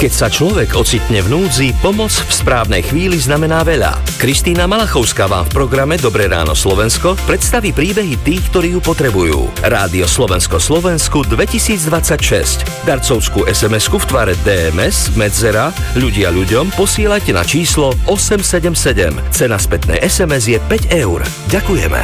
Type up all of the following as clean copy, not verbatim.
Keď sa človek ocitne v núdzi, pomoc v správnej chvíli znamená veľa. Kristína Malachovská vám v programe Dobré ráno Slovensko predstaví príbehy tých, ktorí ju potrebujú. Rádio Slovensko Slovensku 2026. Darcovskú SMS-ku v tvare DMS, medzera, ľudia ľuďom posielajte na číslo 877. Cena spätnej SMS je 5 eur. Ďakujeme.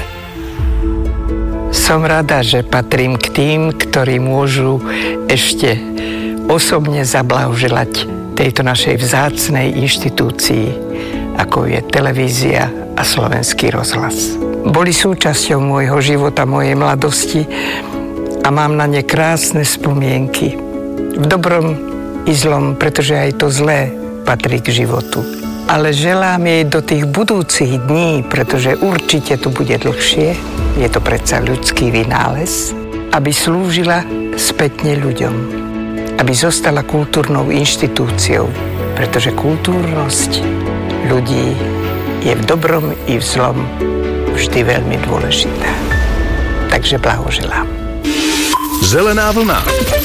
Som rada, že patrím k tým, ktorí môžu ešte osobne zablahoželať tejto našej vzácnej inštitúcii, ako je televízia a Slovenský rozhlas. Boli súčasťou môjho života, mojej mladosti a mám na ne krásne spomienky. V dobrom i zlom, pretože aj to zlé patrí k životu. Ale želám jej do tých budúcich dní, pretože určite tu bude dlhšie, je to predsa ľudský vynález, aby slúžila spätne ľuďom. Aby zostala kultúrnou inštitúciou, pretože kultúrnosť ľudí je v dobrom i v zlom vždy veľmi dôležitá. Takže blahoželám. Zelená vlna.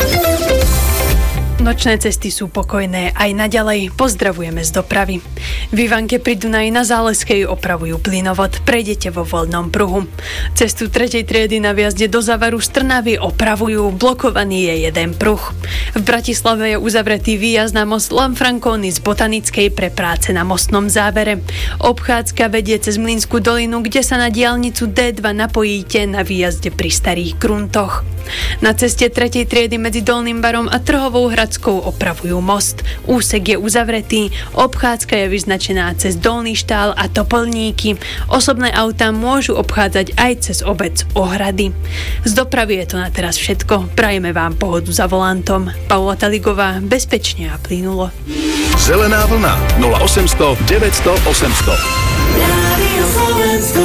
Nočné cesty sú pokojné aj naďalej. Pozdravujeme z dopravy. V Ivanke pri Dunaji na Záleskej opravujú plynovod. Prejdete vo voľnom pruhu. Cestu 3. triedy na viazde do Zavaru z Trnavy opravujú. Blokovaný je jeden pruh. V Bratislave je uzavretý výjazd na most Lanfranconi z Botanickej pre práce na mostnom závere. Obchádzka vedie cez Mlynskú dolinu, kde sa na diaľnicu D2 napojíte na výjazde pri Starých Kruntoch. Na ceste 3. triedy medzi Dolným Barom a Trhovou Hradskou opravujú most. Úsek je uzavretý, obchádzka je vyznačená cez Dolný Štál a Topolníky. Osobné autá môžu obchádzať aj cez obec Ohrady. Z dopravy je to na teraz všetko. Prajeme vám pohodu za volantom. Paula Taligová, bezpečne a plynulo. Zelená vlna 0800 900 800. Rádio Slovensko.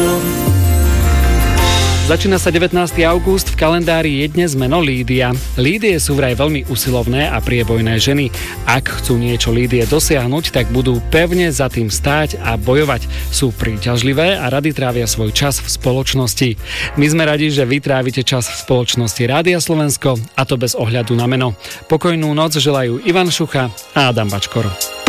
Začína sa 19. august, v kalendári je dnes meno Lídia. Lídie sú vraj veľmi usilovné a priebojné ženy. Ak chcú niečo Lídie dosiahnuť, tak budú pevne za tým stáť a bojovať. Sú príťažlivé a rady trávia svoj čas v spoločnosti. My sme radi, že vy trávite čas v spoločnosti Rádia Slovensko, a to bez ohľadu na meno. Pokojnú noc želajú Ivan Šucha a Adam Bačkor.